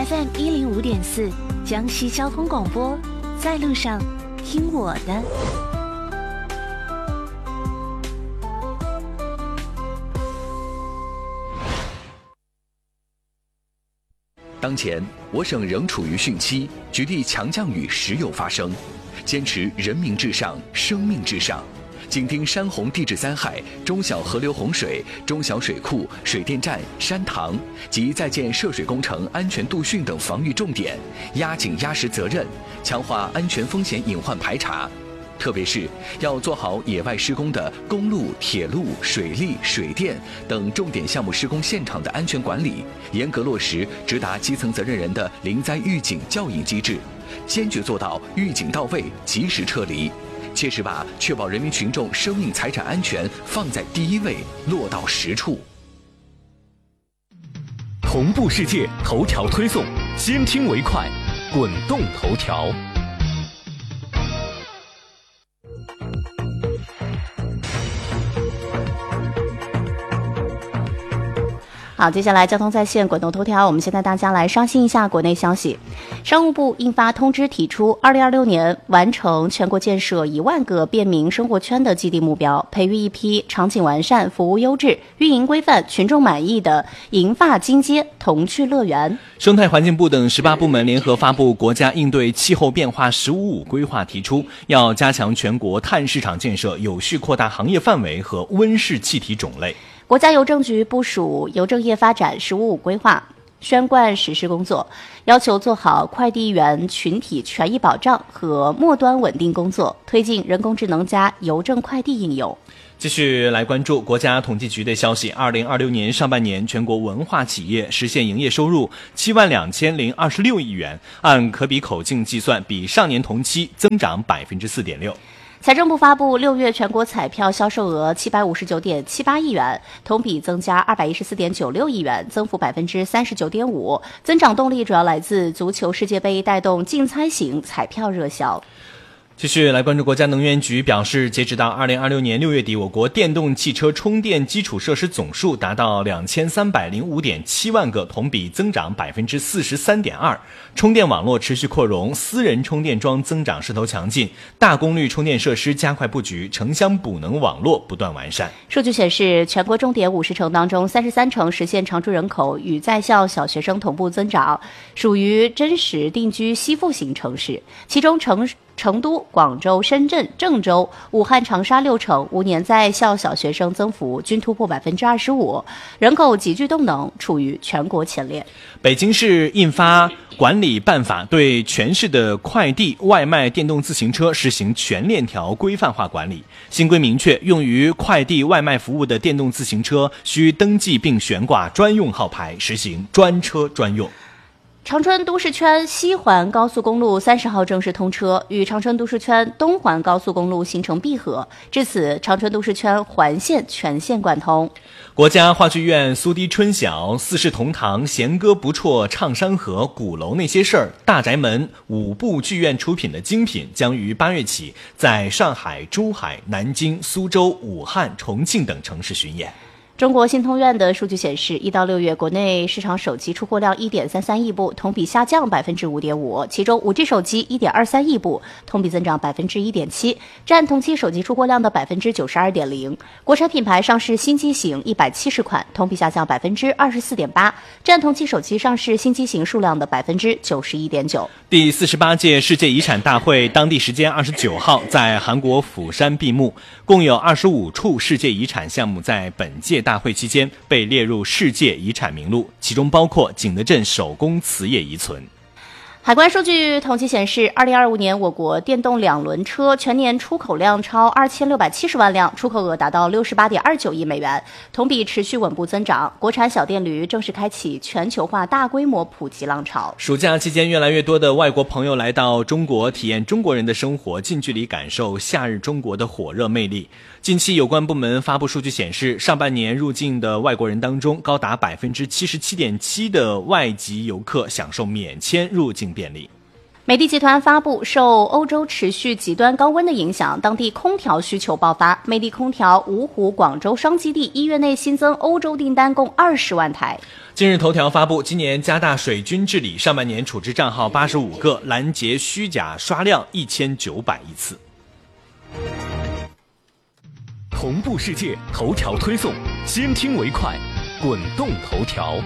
FM 105.4江西交通广播，在路上听我的。 当前，我省仍处于汛期，局地强降雨时有发生，坚持人民至上、生命至上，紧盯山洪地质灾害、中小河流洪水、中小水库、水电站、山塘及在建涉水工程安全度汛等防御重点，压紧压实责任，强化安全风险隐患排查。特别是要做好野外施工的公路、铁路、水利、水电等重点项目施工现场的安全管理，严格落实直达基层责任人的临灾预警教引机制，坚决做到预警到位、及时撤离，切实把确保人民群众生命财产安全放在第一位落到实处。 同步世界头条推送，先听为快，滚动头条。 好，接下来交通在线滚动头条，我们先带大家来刷新一下国内消息。商务部印发通知，提出2026年完成全国建设1万个便民生活圈的基地目标，培育一批场景完善、服务优质、运营规范、群众满意的银发金街童趣乐园。 生态环境部等18部门联合发布国家应对气候变化“15+5”规划，提出要加强全国碳市场建设，有序扩大行业范围和温室气体种类。 国家邮政局部署邮政业发展“15+5”规划宣贯实施工作，要求做好快递员群体权益保障和末端稳定工作，推进人工智能加邮政快递应用。 继续来关注国家统计局的消息，2026年上半年全国文化企业实现营业收入72026亿元，按可比口径计算，比上年同期增长4.6%。 财政部发布6月全国彩票销售额759.78亿元，同比增加214.96亿元，增幅39.5%。增长动力主要来自足球世界杯带动竞猜型彩票热销。 继续来关注国家能源局表示，截止到2026年6月底，我国电动汽车充电基础设施总数达到2305.7万个，同比增长43.2%。充电网络持续扩容，私人充电桩增长势头强劲，大功率充电设施加快布局，城乡补能网络不断完善。 数据显示，全国重点50城当中，33城实现常住人口与在校小学生同步增长，属于真实定居吸附型城市，其中成都、广州、深圳、郑州、武汉、长沙6城5年在校小学生增幅均突破25%，人口集聚动能处于全国前列。 北京市印发管理办法，对全市的快递、外卖电动自行车实行全链条规范化管理。新规明确，用于快递、外卖服务的电动自行车需登记并悬挂专用号牌，实行专车专用。 长春都市圈西环高速公路30号正式通车，与长春都市圈东环高速公路形成闭合，至此长春都市圈环线全线贯通。 国家话剧院苏堤春晓、四世同堂、弦歌不辍、唱山河、鼓楼那些事儿、大宅门5部剧院出品的精品，将于8月起在上海、珠海、南京、苏州、武汉、重庆等城市巡演。 中国信通院的数据显示，1到6月国内市场手机出货量1.33亿部，同比下降5.5%，其中 5G 手机1.23亿部，同比增长1.7%，占同期手机出货量的92.0%。国产品牌上市新机型170款，同比下降24.8%，占同期手机上市新机型数量的91.9%。 第48届世界遗产大会当地时间29号在韩国釜山闭幕，共有25处世界遗产项目在本届大会期间被列入世界遗产名录，其中包括景德镇手工瓷业遗存。 海关数据统计显示，2025年我国电动2轮车全年出口量超2670万辆，出口额达到68.29亿美元，同比持续稳步增长。国产小电驴正式开启全球化大规模普及浪潮。 暑假期间，越来越多的外国朋友来到中国，体验中国人的生活，近距离感受夏日中国的火热魅力。近期有关部门发布数据显示，上半年入境的外国人当中，高达77.7%的外籍游客享受免签入境便利。 美的集团发布，受欧洲持续极端高温的影响，当地空调需求爆发。美的空调芜湖、广州双基地1月内新增欧洲订单共20万台。 今日头条发布，今年加大水军治理，上半年处置账号85个，拦截虚假刷量1900亿次。 同步世界头条推送，先听为快，滚动头条。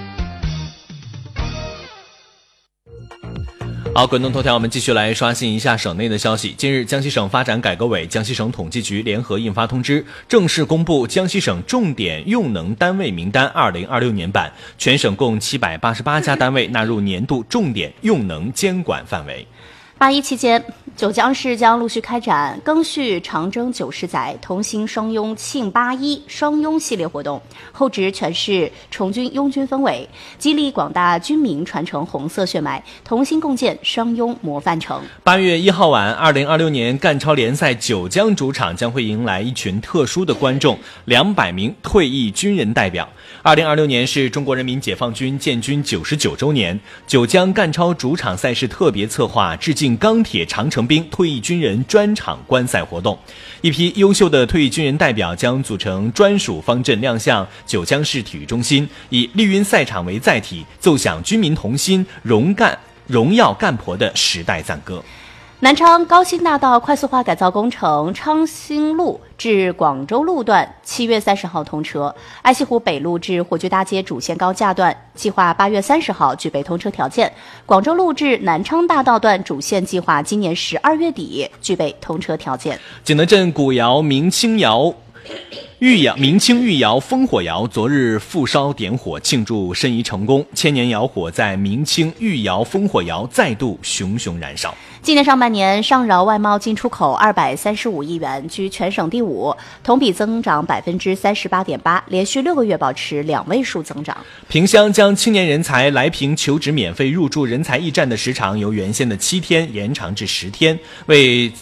好，滚动头条，我们继续来刷新一下省内的消息。近日，江西省发展改革委、江西省统计局联合印发通知，正式公布江西省重点用能单位名单2026年版，全省共788家单位纳入年度重点用能监管范围。 8·1期间，九江市将陆续开展赓续长征90载、同心双拥庆8·1双拥系列活动，厚植全市重军拥军氛围，激励广大军民传承红色血脉，同心共建双拥模范城。 8月1号晚，2026年赣超联赛九江主场将会迎来一群特殊的观众，200名退役军人代表。2026年是中国人民解放军建军99周年，九江赣超主场赛事特别策划致敬钢铁长城兵退役军人专场观赛活动，一批优秀的退役军人代表将组成专属方阵亮相九江市体育中心，以绿茵赛场为载体，奏响军民同心、荣耀干婆的时代赞歌。 南昌高新大道快速化改造工程昌兴路至广州路段7月30号通车，爱西湖北路至火炬大街主线高架段计划8月30号具备通车条件，广州路至南昌大道段主线计划今年12月底具备通车条件。 景德镇古窑明清玉窑烽火窑昨日复烧点火庆祝申遗成功，千年窑火在明清玉窑烽火窑再度熊熊燃烧。 今年上半年，上饶外贸进出口235亿元，居全省第5，同比增长38.8%，连续6个月保持2位数增长。 萍乡将青年人才来萍求职免费入驻人才驿站的时长由原先的7天延长至10天，为